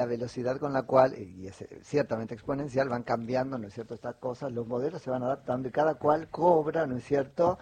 la velocidad con la cual, y es ciertamente exponencial, van cambiando, ¿no es cierto?, estas cosas, los modelos se van adaptando y cada cual cobra, ¿no es cierto?,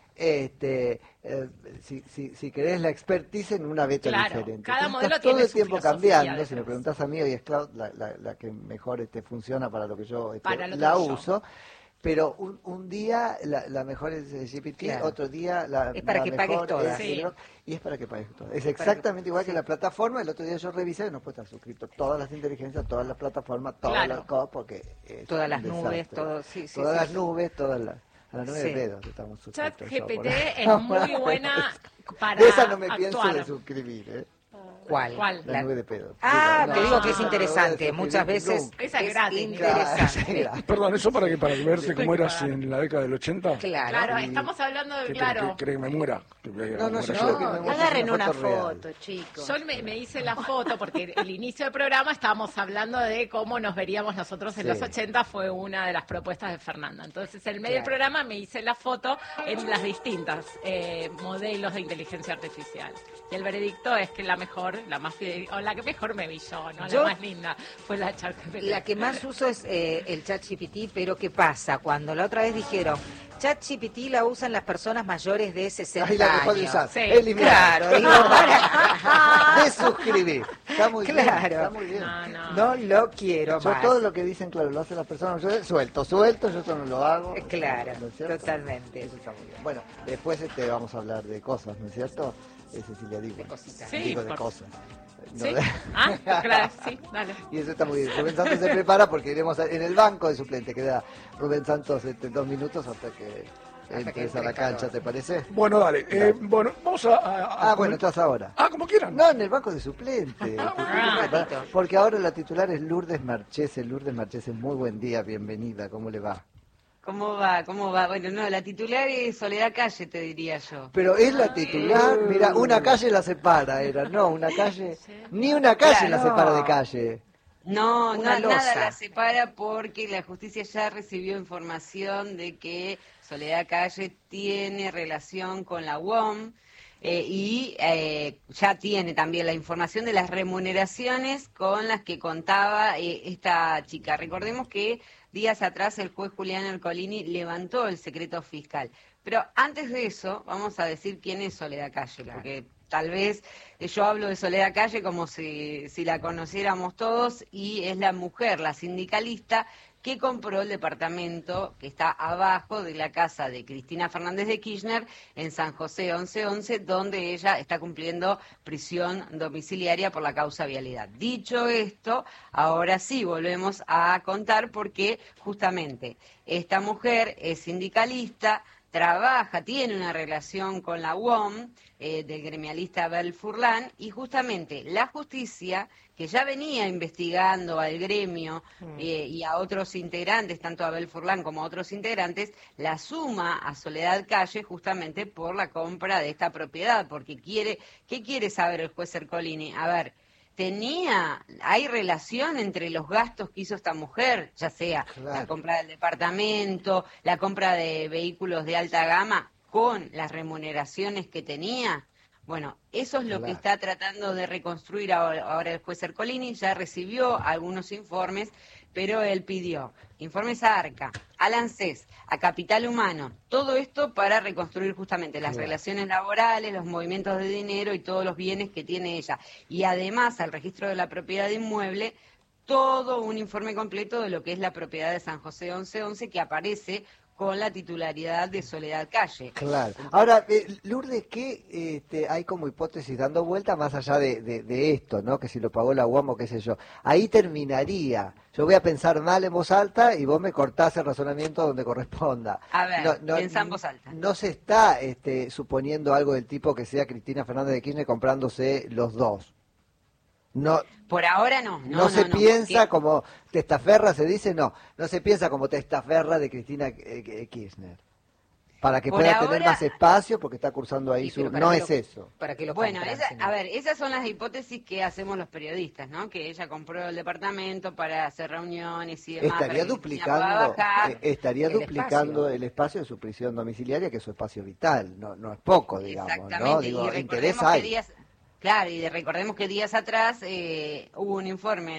si querés la expertise en una beta diferente. Cada modelo todo tiene el su tiempo filosofía cambiando. detrás. Si me preguntás a mí, hoy es Cloud la que mejor funciona para lo que yo la uso. Pero un día la mejor es GPT, otro día es para que pagues todas. Y es para que pagues todas. Es exactamente igual que la plataforma. El otro día yo revisé y no puedo estar suscrito todas las inteligencias, todas las plataformas, todas las cosas, porque todas las nubes, todas las nubes, todas las... A la 9 de pedos estamos suscritos. ChatGPT es muy buena para de esa no me actuar. pienso de suscribir, ¿eh? ¿Cuál? La nube de pedos. Te digo que es interesante. Muchas veces esa es gratis. Interesante. Perdón, ¿eso para verse cómo eras en la década del 80? Claro, estamos hablando de... ¿Cree que me muera? Agarren una foto, chicos. Yo me hice la foto porque el inicio del programa estábamos hablando de cómo nos veríamos nosotros en los 80, fue una de las propuestas de Fernanda. Entonces, en medio del programa me hice la foto en las distintas modelos de inteligencia artificial. Y el veredicto es que la mejor, la que mejor me vi yo, ¿no? La más linda fue la ChatGPT. La que más uso es el ChatGPT, pero ¿qué pasa? Cuando la otra vez dijeron, ChatGPT la usan las personas mayores de 60 años. La dejó de usar. Sí. Claro, digo, desuscribir. Está muy bien. Está muy bien. No lo quiero más. Todo lo que dicen, claro, lo hacen las personas mayores, suelto, yo eso no lo hago. Claro, ¿no es totalmente. Eso está muy bien. Bueno, después vamos a hablar de cosas, ¿no es cierto? Cecilia, digo. De cositas. Digo de cosas. No, ¿Sí? Claro, sí, dale. Y eso está muy bien. Rubén Santos se prepara porque iremos en el banco de suplente. Queda Rubén Santos 2 minutos hasta que entres a la cancha, ¿te parece? Bueno, dale. Bueno, vamos a bueno, estás ahora. Como quieran. No, en el banco de suplente. Porque ahora la titular es Lourdes Marchese. Lourdes Marchese, muy buen día, bienvenida. ¿Cómo le va? ¿Cómo va? Bueno, no, la titular es Soledad Calle, te diría yo. Pero es la titular, mira, una calle la separa, una calle, ni una calle la separa de calle. No, nada la separa porque la justicia ya recibió información de que Soledad Calle tiene relación con la UOM y ya tiene también la información de las remuneraciones con las que contaba esta chica. Recordemos que días atrás el juez Julián Ercolini levantó el secreto fiscal. Pero antes de eso, vamos a decir quién es Soledad Calle, porque tal vez yo hablo de Soledad Calle como si la conociéramos todos, y es la mujer, la sindicalista, que compró el departamento que está abajo de la casa de Cristina Fernández de Kirchner en San José 1111, donde ella está cumpliendo prisión domiciliaria por la causa vialidad. Dicho esto, ahora sí volvemos a contar porque justamente esta mujer es sindicalista, trabaja, tiene una relación con la UOM, del gremialista Abel Furlan, y justamente la justicia, que ya venía investigando al gremio y a otros integrantes, tanto a Abel Furlan como a otros integrantes, la suma a Soledad Calle justamente por la compra de esta propiedad, porque ¿qué quiere saber el juez Ercolini? A ver, hay relación entre los gastos que hizo esta mujer, ya sea la compra del departamento, la compra de vehículos de alta gama, con las remuneraciones que tenía. Bueno, eso es lo que está tratando de reconstruir ahora el juez Ercolini. Ya recibió algunos informes, pero él pidió informes a ARCA, al ANSES, a Capital Humano, todo esto para reconstruir justamente las relaciones laborales, los movimientos de dinero y todos los bienes que tiene ella. Y además al registro de la propiedad inmueble, todo un informe completo de lo que es la propiedad de San José 1111 que aparece con la titularidad de Soledad Calle. Claro. Ahora, Lourdes, ¿qué hay como hipótesis dando vuelta más allá de esto, ¿no? Que si lo pagó la UAM o qué sé yo. Ahí terminaría. Yo voy a pensar mal en voz alta y vos me cortás el razonamiento donde corresponda. A ver, pensá en voz alta. No se está suponiendo algo del tipo que sea Cristina Fernández de Kirchner comprándose los dos. No, por ahora no. No se piensa como testaferra, se dice, no se piensa como testaferra de Cristina Kirchner. Para que pueda tener más espacio, porque está cursando ahí su... No es eso. Para que lo bueno, esas son las hipótesis que hacemos los periodistas, ¿no? Que ella compró el departamento para hacer reuniones y demás. Estaría duplicando el espacio de su prisión domiciliaria, que es su espacio vital. No es poco, digamos, ¿no? Digo, interés hay. Claro, y recordemos que días atrás hubo un informe